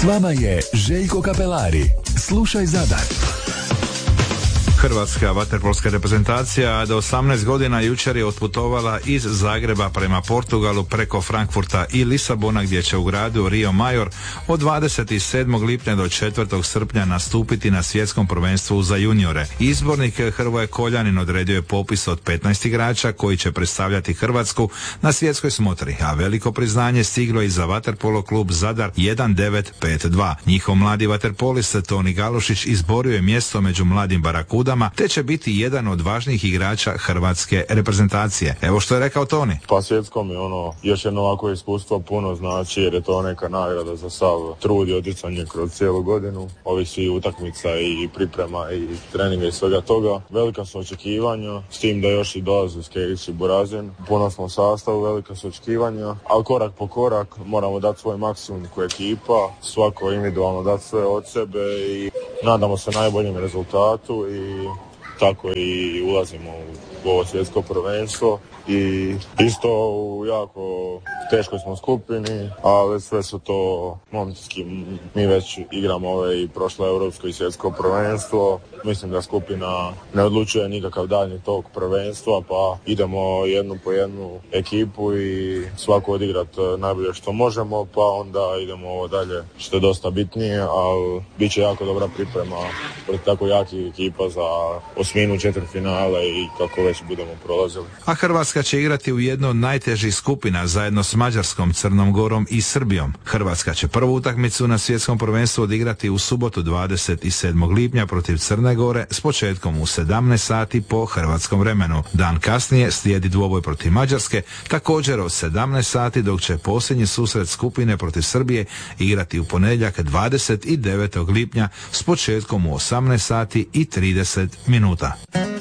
vama je Željko Kapelari. Slušaj Zadar. Hrvatska vaterpolska reprezentacija do 18 godina jučer je otputovala iz Zagreba prema Portugalu preko Frankfurta i Lisabona, gdje će u gradu Rio Maior od 27. lipnja do 4. srpnja nastupiti na svjetskom prvenstvu za juniore. Izbornik Hrvoje Koljanin odredio je popis od 15 igrača koji će predstavljati Hrvatsku na svjetskoj smotri, a veliko priznanje stiglo i za vaterpolo klub Zadar 1952. Njihov mladi vaterpolist Toni Galošić izborio je mjesto među mladim barakudama, te će biti jedan od važnijih igrača hrvatske reprezentacije. Evo što je rekao Toni. Pa svjetskom je još jedno ovako iskustvo puno znači, jer je to neka nagrada za sav trud i odricanje kroz cijelu godinu. Ovisi utakmica i priprema i treninga i svega toga. Velika su očekivanja, s tim da još i dolaze Skejić i Burazin. Puno smo sastavu, velika su očekivanja, ali korak po korak moramo dati svoj maksimum ko ekipa, svako individualno dati sve od sebe i nadamo se najboljem rezultatu i tako i ulazimo u ovo svjetsko prvenstvo i isto u jako teškoj smo skupini, ali sve su to momčinski. Mi već igramo i prošlo europsko i svjetsko prvenstvo. Mislim da skupina ne odlučuje nikakav daljnji tok prvenstva, pa idemo jednu po jednu ekipu i svako odigrat najbolje što možemo, pa onda idemo ovo dalje što je dosta bitnije, ali bit će jako dobra priprema protiv tako jakih ekipa za osminu, četvrtfinale i kako već budemo prolazili. A Hrvatska će igrati u jednoj od najtežih skupina zajedno s Mađarskom, Crnom Gorom i Srbijom. Hrvatska će prvu utakmicu na svjetskom prvenstvu odigrati u subotu 27. lipnja protiv Crne Gore s početkom u 17 sati po hrvatskom vremenu. Dan kasnije slijedi dvoboj protiv Mađarske, također od 17 sati, dok će posljednji susret skupine protiv Srbije igrati u ponedjeljak 29. lipnja s početkom u 18 sati i 30 minuta.